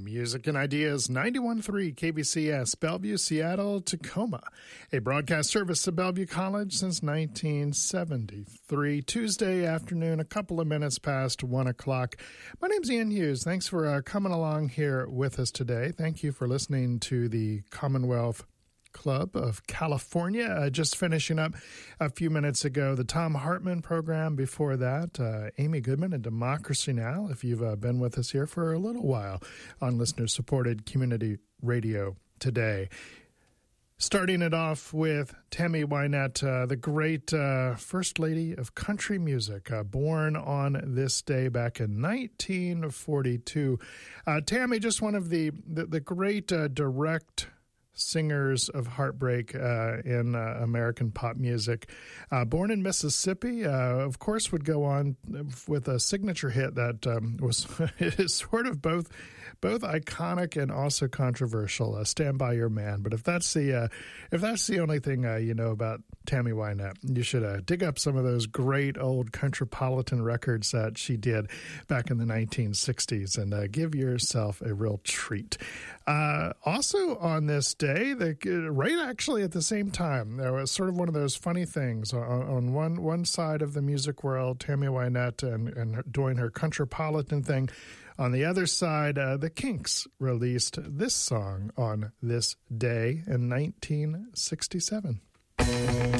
Music and Ideas, 91.3 KBCS, Bellevue, Seattle, Tacoma. A broadcast service of Bellevue College since 1973. Tuesday afternoon, a couple of minutes past 1 o'clock. My name's Ian Hughes. Thanks for coming along here with us today. Thank you for listening to the Commonwealth Club of California. Just finishing up a few minutes ago, the Thom Hartmann program. Before that, Amy Goodman and Democracy Now! If you've been with us here for a little while on listener-supported community radio today. Starting it off with Tammy Wynette, the great First Lady of Country Music, born on this day back in 1942. Tammy, just one of the great direct singers of heartbreak in American pop music. Born in Mississippi, of course, would go on with a signature hit that was is sort of both iconic and also controversial. "Stand by Your Man." But if that's the only thing you know about Tammy Wynette, you should dig up some of those great old Countrypolitan records that she did back in the 1960s and give yourself a real treat. Also on this day, right actually at the same time, there was sort of one of those funny things. On one side of the music world, Tammy Wynette and doing her Countrypolitan thing. On the other side, the Kinks released this song on this day in 1967.